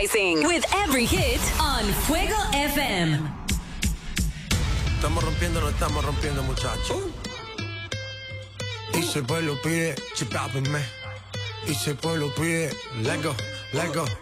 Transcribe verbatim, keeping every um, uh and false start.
Rising with every hit on Fuego F M. Estamos rompiendo, no estamos rompiendo, muchachos. Y si el pueblo pide, chipápenme. Y si el pueblo pide, let go, let go.